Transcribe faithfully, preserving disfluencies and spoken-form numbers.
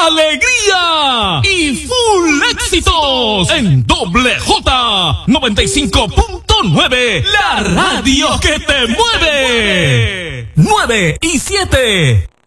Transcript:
alegría y full éxitos en Doble J noventa y cinco punto nueve, la radio que te mueve. nueve y siete.